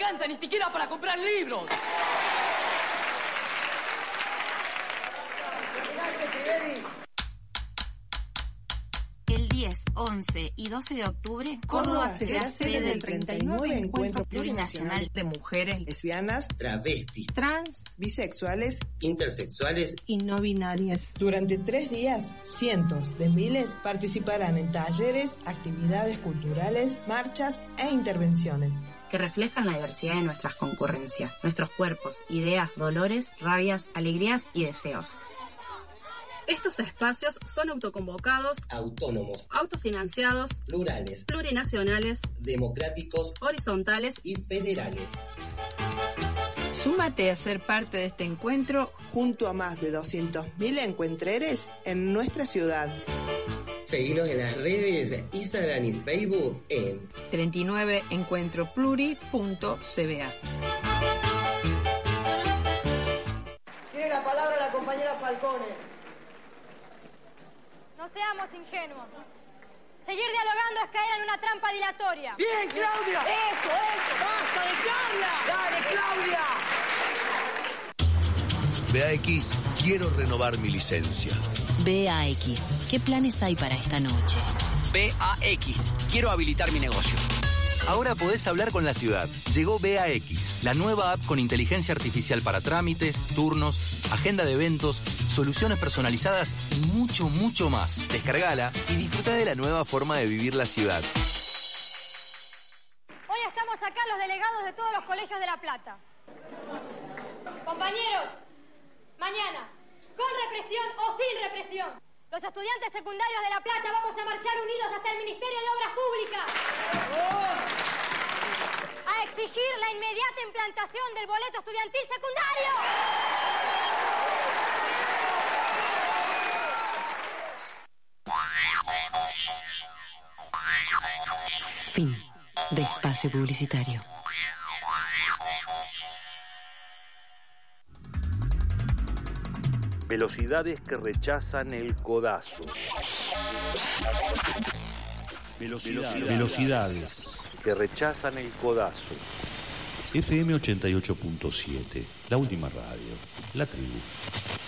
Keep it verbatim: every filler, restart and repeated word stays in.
alcanza ni siquiera para comprar libros. El diez, once y doce de octubre, Córdoba será sede del treinta y nueve Encuentro Plurinacional de Mujeres Lesbianas, travestis, trans, bisexuales, intersexuales y no binarias. Durante tres días, cientos de miles participarán en talleres, actividades culturales, marchas e intervenciones que reflejan la diversidad de nuestras concurrencias, nuestros cuerpos, ideas, dolores, rabias, alegrías y deseos. Estos espacios son autoconvocados, autónomos, autofinanciados, plurales, plurinacionales, democráticos, horizontales y federales. Súmate a ser parte de este encuentro junto a más de doscientos mil encuentreres en nuestra ciudad. Seguinos en las redes Instagram y Facebook en treinta y nueve encuentro pluri punto c b a. Tiene la palabra la compañera Falcone. No seamos ingenuos. Seguir dialogando es caer en una trampa dilatoria. ¡Bien, Claudia! ¡Eso, eso! ¡Basta de charla! ¡Dale, Claudia! B A X, quiero renovar mi licencia. B A X, ¿qué planes hay para esta noche? B A X, quiero habilitar mi negocio. Ahora podés hablar con la ciudad. Llegó B A X, la nueva app con inteligencia artificial para trámites, turnos, agenda de eventos, soluciones personalizadas y mucho, mucho más. Descargala y disfruta de la nueva forma de vivir la ciudad. Hoy estamos acá los delegados de todos los colegios de La Plata. Compañeros, mañana, con represión o sin represión, los estudiantes secundarios de La Plata vamos a marchar unidos hasta el Ministerio de Obras Públicas. A exigir la inmediata implantación del boleto estudiantil secundario. Fin de espacio publicitario. Velocidades que rechazan el codazo. Velocidades. Velocidades que rechazan el codazo. F M ochenta y ocho punto siete, la última radio, la tribu.